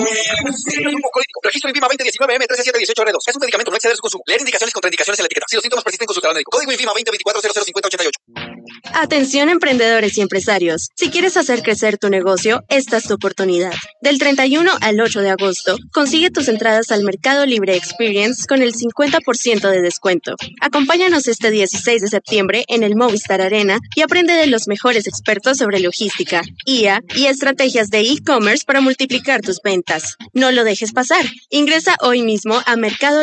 Registro INVIMA 2019M13718R2. Es un medicamento, no exceder su consumo. Leer indicaciones y contraindicaciones en la etiqueta. Si los síntomas persisten, consultar al médico. Código INVIMA 2024005088. Atención emprendedores y empresarios. Si quieres hacer crecer tu negocio, esta es tu oportunidad. Del 31 al 8 de agosto, consigue tus entradas al Mercado Libre Experience con el 50% de descuento. Acompáñanos este 16 de septiembre en el Movistar Arena y aprende de los mejores expertos sobre logística, IA y estrategias de e-commerce para multiplicar tus ventas. No lo dejes pasar. Ingresa hoy mismo a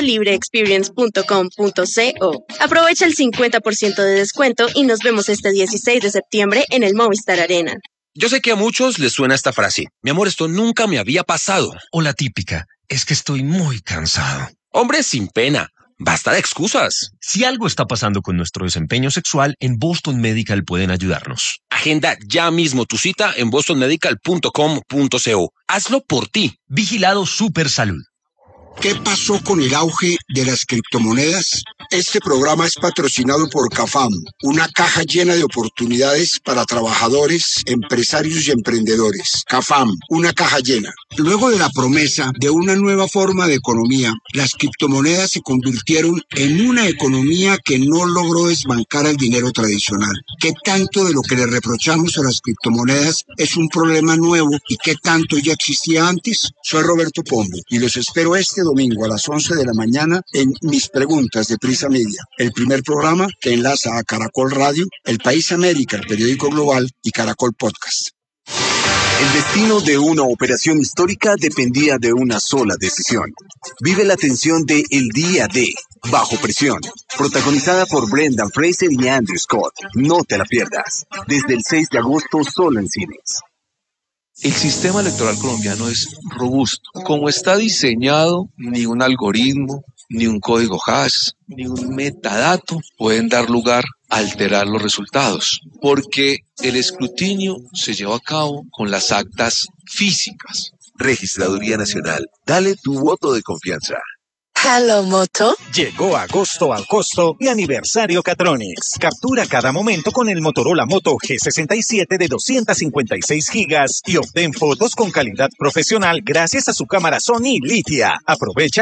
mercadolibreexperience.com.co. Aprovecha el 50% de descuento y nos vemos este 16 de septiembre en el Movistar Arena. Yo sé que a muchos les suena esta frase. Mi amor, esto nunca me había pasado. O la típica, es que estoy muy cansado. Hombre, sin pena. Basta de excusas. Si algo está pasando con nuestro desempeño sexual, en Boston Medical pueden ayudarnos. Agenda ya mismo tu cita en bostonmedical.com.co. Hazlo por ti. Vigilado Supersalud. ¿Qué pasó con el auge de las criptomonedas? Este programa es patrocinado por CAFAM, una caja llena de oportunidades para trabajadores, empresarios y emprendedores. CAFAM, una caja llena. Luego de la promesa de una nueva forma de economía, las criptomonedas se convirtieron en una economía que no logró desbancar al dinero tradicional. ¿Qué tanto de lo que le reprochamos a las criptomonedas es un problema nuevo y qué tanto ya existía antes? Soy Roberto Pombo y los espero este domingo a las 11 de la mañana en Mis Preguntas de Prisa Media, el primer programa que enlaza a Caracol Radio, El País América, el periódico global y Caracol Podcast. El destino de una operación histórica dependía de una sola decisión. Vive la tensión de El Día de Bajo Presión, protagonizada por Brendan Fraser y Andrew Scott. No te la pierdas. Desde el 6 de agosto solo en cines. El sistema electoral colombiano es robusto. Como está diseñado, ni un algoritmo, ni un código hash, ni un metadato pueden dar lugar a alterar los resultados, porque el escrutinio se lleva a cabo con las actas físicas. Registraduría Nacional, dale tu voto de confianza. Hello, Moto. Llegó agosto al costo y aniversario Catronics. Captura cada momento con el Motorola Moto G67 de 256 gigas y obtén fotos con calidad profesional gracias a su cámara Sony Litia. Aprovecha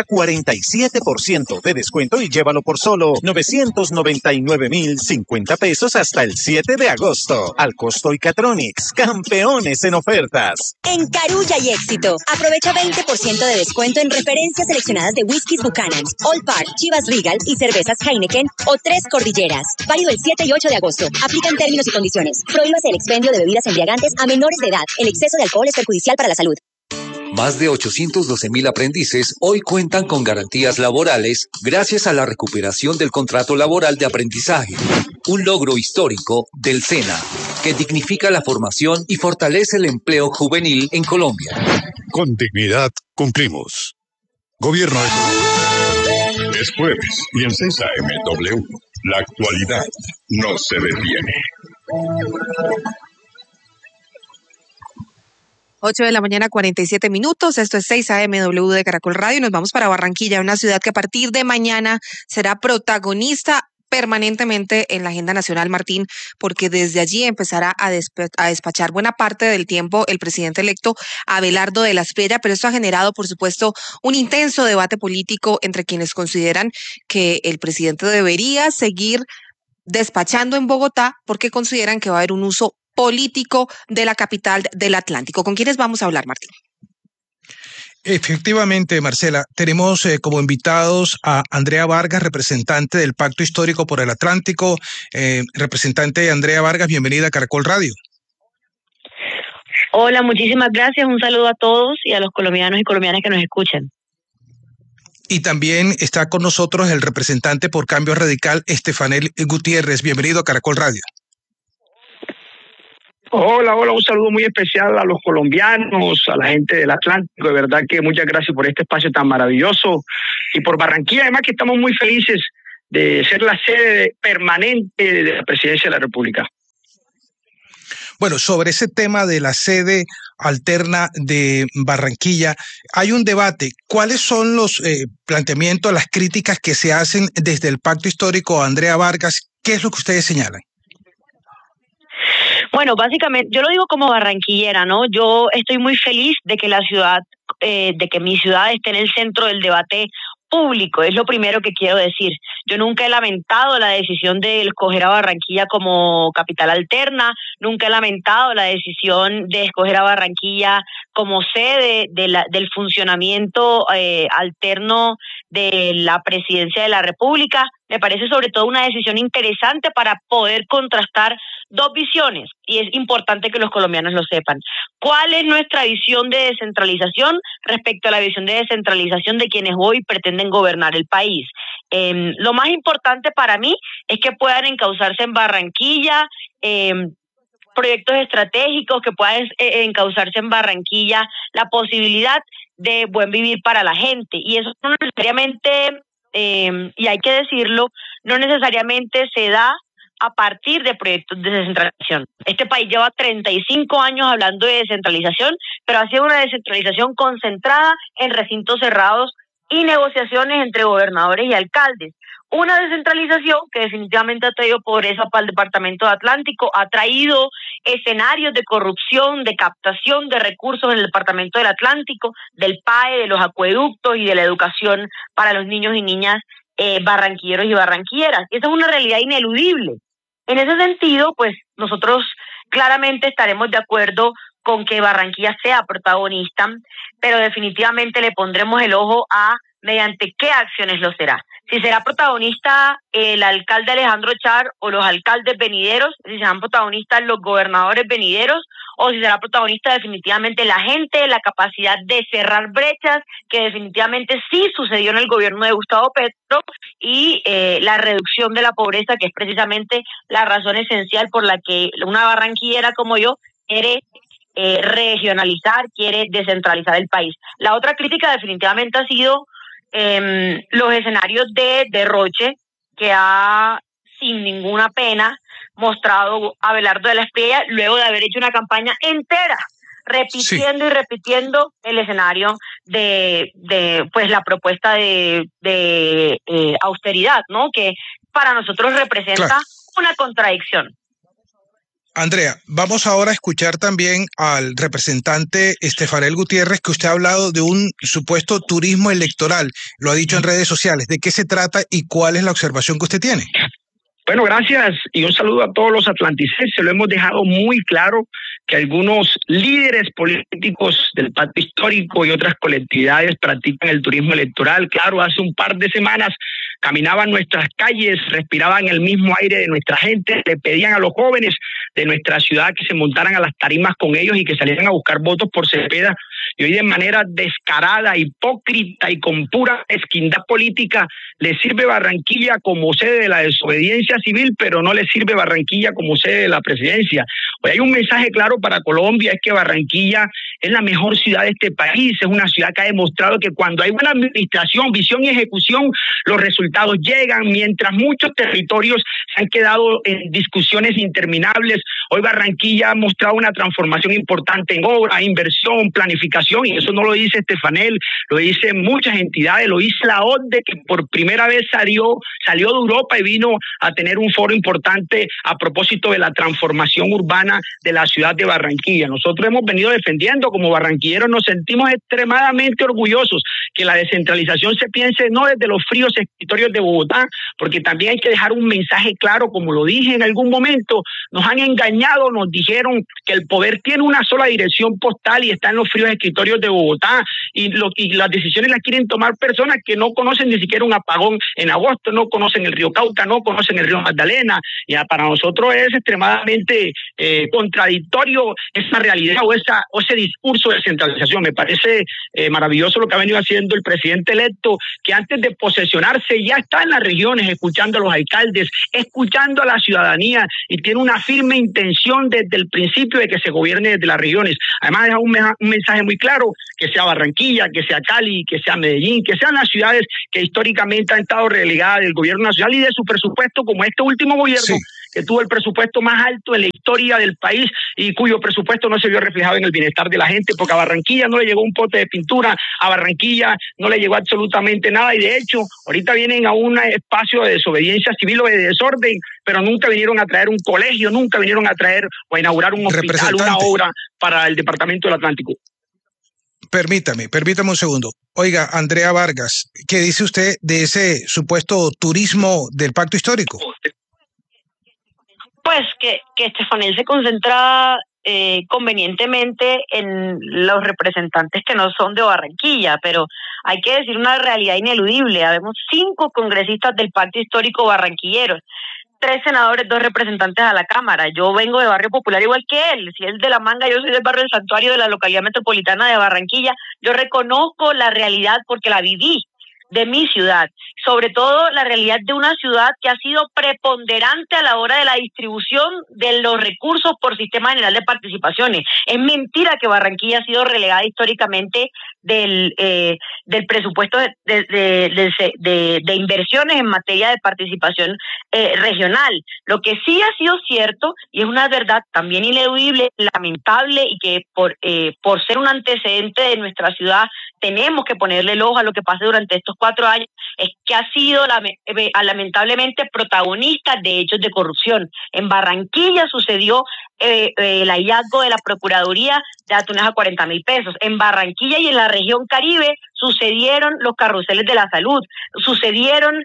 47% de descuento y llévalo por solo 999,050 pesos hasta el 7 de agosto. Al costo y Catronics, campeones en ofertas. En Carulla y Éxito, aprovecha 20% de descuento en referencias seleccionadas de whiskies Buchanan, Old Park, Chivas Regal y cervezas Heineken o Tres Cordilleras. Válido el 7 y 8 de agosto. Aplican términos y condiciones. Prohíbase el expendio de bebidas embriagantes a menores de edad. El exceso de alcohol es perjudicial para la salud. Más de 812,000 aprendices hoy cuentan con garantías laborales gracias a la recuperación del contrato laboral de aprendizaje. Un logro histórico del SENA que dignifica la formación y fortalece el empleo juvenil en Colombia. Con dignidad cumplimos. Gobierno de Colombia. Es jueves y en 6 AM W, la actualidad no se detiene. 8 de la mañana, 47 minutos. Esto es 6 AM W de Caracol Radio y nos vamos para Barranquilla, una ciudad que a partir de mañana será protagonista permanentemente en la agenda nacional, Martín, porque desde allí empezará a despachar buena parte del tiempo el presidente electo Abelardo de la Espriella, pero esto ha generado, por supuesto, un intenso debate político entre quienes consideran que el presidente debería seguir despachando en Bogotá porque consideran que va a haber un uso político de la capital del Atlántico. ¿Con quiénes vamos a hablar, Martín? Efectivamente, Marcela, tenemos como invitados a Andrea Vargas, representante del Pacto Histórico por el Atlántico. Representante Andrea Vargas, bienvenida a Caracol Radio. Hola, muchísimas gracias. Un saludo a todos y a los colombianos y colombianas que nos escuchan. Y también está con nosotros el representante por Cambio Radical, Estefanel Gutiérrez. Bienvenido a Caracol Radio. Hola, un saludo muy especial a los colombianos, a la gente del Atlántico, de verdad que muchas gracias por este espacio tan maravilloso y por Barranquilla, además que estamos muy felices de ser la sede permanente de la Presidencia de la República. Bueno, sobre ese tema de la sede alterna de Barranquilla, hay un debate. ¿Cuáles son los planteamientos, las críticas que se hacen desde el Pacto Histórico a Andrea Vargas? ¿Qué es lo que ustedes señalan? Bueno, básicamente, yo lo digo como barranquillera, ¿no? Yo estoy muy feliz de que la ciudad de que mi ciudad esté en el centro del debate público, es lo primero que quiero decir. Yo nunca he lamentado la decisión de escoger a Barranquilla como capital alterna, nunca he lamentado la decisión de escoger a Barranquilla como sede del funcionamiento alterno de la presidencia de la República. Me parece sobre todo una decisión interesante para poder contrastar dos visiones, y es importante que los colombianos lo sepan. ¿Cuál es nuestra visión de descentralización respecto a la visión de descentralización de quienes hoy pretenden gobernar el país? Lo más importante para mí es que puedan encauzarse en Barranquilla proyectos estratégicos, que puedan encauzarse en Barranquilla la posibilidad de buen vivir para la gente, y eso no necesariamente, y hay que decirlo, no necesariamente se da a partir de proyectos de descentralización. Este país lleva 35 años hablando de descentralización, pero ha sido una descentralización concentrada en recintos cerrados y negociaciones entre gobernadores y alcaldes. Una descentralización que definitivamente ha traído pobreza para el departamento de Atlántico, ha traído escenarios de corrupción, de captación de recursos en el departamento del Atlántico, del PAE, de los acueductos y de la educación para los niños y niñas barranquilleros y barranquilleras. Esa es una realidad ineludible. En ese sentido, pues nosotros claramente estaremos de acuerdo con que Barranquilla sea protagonista, pero definitivamente le pondremos el ojo a mediante qué acciones lo será. Si será protagonista el alcalde Alejandro Char o los alcaldes venideros, si serán protagonistas los gobernadores venideros, o si será protagonista definitivamente la gente, la capacidad de cerrar brechas, que definitivamente sí sucedió en el gobierno de Gustavo Petro, y la reducción de la pobreza, que es precisamente la razón esencial por la que una barranquillera como yo quiere regionalizar, quiere descentralizar el país. La otra crítica definitivamente ha sido los escenarios de derroche que ha, sin ninguna pena, mostrado Abelardo de la Espriella luego de haber hecho una campaña entera repitiendo y repitiendo el escenario de pues la propuesta de austeridad, ¿no? Que para nosotros representa una contradicción. Andrea, vamos ahora a escuchar también al representante Estefanel Gutiérrez, que usted ha hablado de un supuesto turismo electoral. Lo ha dicho en redes sociales. ¿De qué se trata y cuál es la observación que usted tiene? Bueno, gracias y un saludo a todos los atlanticenses. Lo hemos dejado muy claro que algunos líderes políticos del pacto histórico y otras colectividades practican el turismo electoral. Claro, hace un par de semanas caminaban nuestras calles, respiraban el mismo aire de nuestra gente, le pedían a los jóvenes de nuestra ciudad que se montaran a las tarimas con ellos y que salieran a buscar votos por Cepeda. Y hoy de manera descarada, hipócrita y con pura esquindad política le sirve Barranquilla como sede de la desobediencia civil, pero no le sirve Barranquilla como sede de la presidencia. Hoy hay un mensaje claro para Colombia, es que Barranquilla es la mejor ciudad de este país, es una ciudad que ha demostrado que cuando hay buena administración, visión y ejecución, los resultados llegan, mientras muchos territorios se han quedado en discusiones interminables. Hoy Barranquilla ha mostrado una transformación importante en obra, inversión, planificación, y eso no lo dice Estefanel, lo dicen muchas entidades, lo dice la OCDE, que por primera vez salió de Europa y vino a tener un foro importante a propósito de la transformación urbana de la ciudad de Barranquilla. Nosotros hemos venido defendiendo, como barranquilleros nos sentimos extremadamente orgullosos que la descentralización se piense no desde los fríos escritorios de Bogotá, porque también hay que dejar un mensaje claro, como lo dije en algún momento, nos han engañado, nos dijeron que el poder tiene una sola dirección postal y está en los fríos escritorios de Bogotá, y las decisiones las quieren tomar personas que no conocen ni siquiera un apagón en agosto, no conocen el río Cauca, no conocen el río Magdalena. Ya para nosotros es extremadamente contradictorio esa realidad o ese discurso de centralización. Me parece maravilloso lo que ha venido haciendo el presidente electo, que antes de posesionarse ya está en las regiones escuchando a los alcaldes, escuchando a la ciudadanía, y tiene una firme intención desde el principio de que se gobierne desde las regiones. Además deja un mensaje muy claro, que sea Barranquilla, que sea Cali, que sea Medellín, que sean las ciudades que históricamente han estado relegadas del gobierno nacional y de su presupuesto, como este último gobierno, que tuvo el presupuesto más alto en la historia del país y cuyo presupuesto no se vio reflejado en el bienestar de la gente, porque a Barranquilla no le llegó un pote de pintura, a Barranquilla no le llegó absolutamente nada, y de hecho ahorita vienen a un espacio de desobediencia civil o de desorden, pero nunca vinieron a traer un colegio, nunca vinieron a traer o a inaugurar un hospital, una obra para el departamento del Atlántico. Permítame un segundo. Oiga, Andrea Vargas, ¿qué dice usted de ese supuesto turismo del pacto histórico? Pues que Stefanel se concentra convenientemente en los representantes que no son de Barranquilla, pero hay que decir una realidad ineludible. Habemos 5 congresistas del pacto histórico barranquilleros, 3 senadores, 2 representantes a la Cámara. Yo vengo de Barrio Popular igual que él. Si él de La Manga, yo soy del barrio del Santuario de la localidad metropolitana de Barranquilla. Yo reconozco la realidad porque la viví de mi ciudad, sobre todo la realidad de una ciudad que ha sido preponderante a la hora de la distribución de los recursos por sistema general de participaciones. Es mentira que Barranquilla ha sido relegada históricamente del presupuesto de inversiones en materia de participación regional. Lo que sí ha sido cierto, y es una verdad también ineludible, lamentable, y que por ser un antecedente de nuestra ciudad tenemos que ponerle el ojo a lo que pase durante estos 4 años, es que ha sido lamentablemente protagonista de hechos de corrupción. En Barranquilla sucedió el hallazgo de la Procuraduría de atunes a 40.000 pesos. En Barranquilla y en la región Caribe sucedieron los carruseles de la salud, sucedieron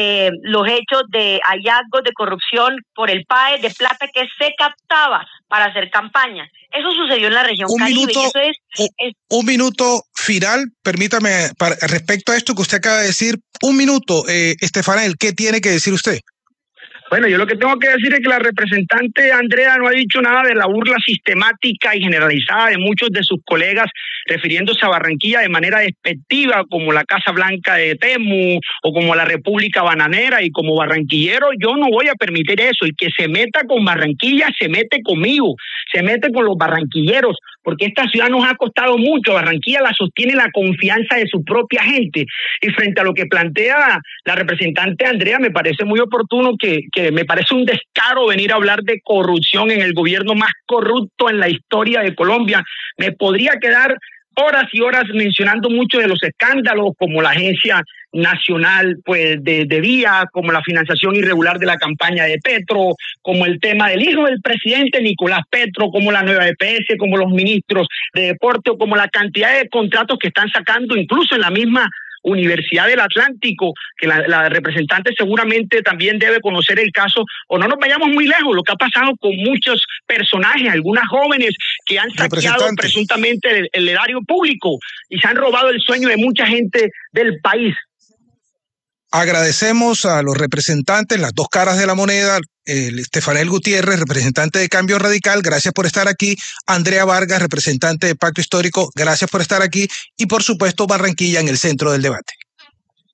los hechos de hallazgos de corrupción por el PAE de plata que se captaba para hacer campaña. Eso sucedió en la región Caribe. Y eso es un minuto final, permítame, respecto a esto que usted acaba de decir, un minuto, Stefanel, ¿qué tiene que decir usted? Bueno, yo lo que tengo que decir es que la representante Andrea no ha dicho nada de la burla sistemática y generalizada de muchos de sus colegas refiriéndose a Barranquilla de manera despectiva, como la Casa Blanca de Temu o como la República Bananera. Y como barranquillero yo no voy a permitir eso. El que se meta con Barranquilla se mete conmigo, se mete con los barranquilleros, porque esta ciudad nos ha costado mucho. Barranquilla la sostiene la confianza de su propia gente. Y frente a lo que plantea la representante Andrea, me parece muy oportuno que me parece un descaro venir a hablar de corrupción en el gobierno más corrupto en la historia de Colombia. Me podría quedar horas y horas mencionando mucho de los escándalos, como la Agencia Nacional de Vías, como la financiación irregular de la campaña de Petro, como el tema del hijo del presidente Nicolás Petro, como la nueva EPS, como los ministros de deporte, o como la cantidad de contratos que están sacando incluso en la misma Universidad del Atlántico, que la representante seguramente también debe conocer el caso. O no nos vayamos muy lejos, lo que ha pasado con muchos personajes, algunas jóvenes que han saqueado presuntamente el erario público y se han robado el sueño de mucha gente del país. Agradecemos a los representantes, las dos caras de la moneda, Stefanel Gutiérrez, representante de Cambio Radical, gracias por estar aquí. Andrea Vargas, representante de Pacto Histórico, gracias por estar aquí. Y por supuesto, Barranquilla en el centro del debate.